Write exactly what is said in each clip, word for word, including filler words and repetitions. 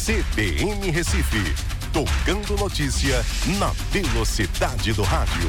C B N Recife. Tocando notícia na velocidade do rádio.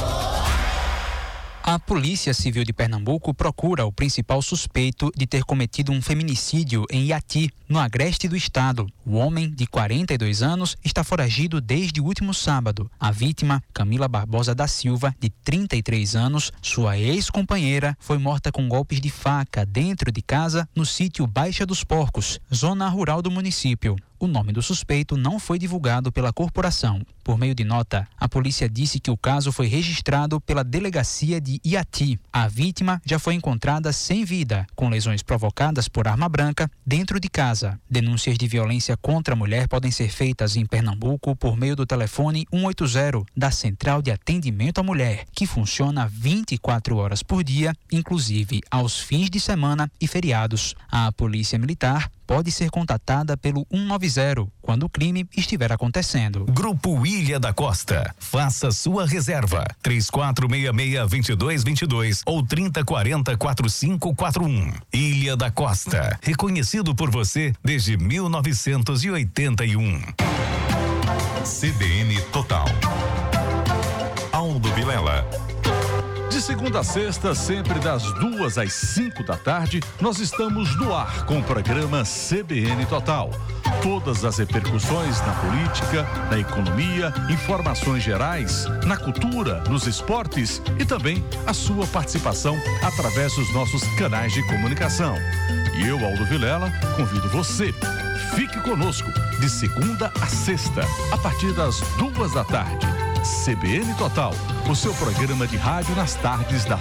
A Polícia Civil de Pernambuco procura o principal suspeito de ter cometido um feminicídio em Iati, no agreste do estado. O homem, de quarenta e dois anos, está foragido desde o último sábado. A vítima, Camila Barbosa da Silva, de trinta e três anos, sua ex-companheira, foi morta com golpes de faca dentro de casa no sítio Baixa dos Porcos, zona rural do município. O nome do suspeito não foi divulgado pela corporação. Por meio de nota, a polícia disse que o caso foi registrado pela delegacia de Iati. A vítima já foi encontrada sem vida, com lesões provocadas por arma branca, dentro de casa. Denúncias de violência contra a mulher podem ser feitas em Pernambuco por meio do telefone um oito zero da Central de Atendimento à Mulher, que funciona vinte e quatro horas por dia, inclusive aos fins de semana e feriados. A Polícia Militar pode ser contatada pelo um nove zero quando o crime estiver acontecendo. Grupo Ilha da Costa. Faça sua reserva. três quatro seis seis, dois dois dois dois ou trinta quarenta, quarenta e cinco quarenta e um. Ilha da Costa. Reconhecido por você desde mil novecentos e oitenta e um. C B N Total. Aldo Vilela. De segunda a sexta, sempre das duas às cinco da tarde, nós estamos no ar com o programa C B N Total. Todas as repercussões na política, na economia, informações gerais, na cultura, nos esportes e também a sua participação através dos nossos canais de comunicação. E eu, Aldo Vilela, convido você. Fique conosco de segunda a sexta, a partir das duas da tarde. C B N Total, o seu programa de rádio nas tardes da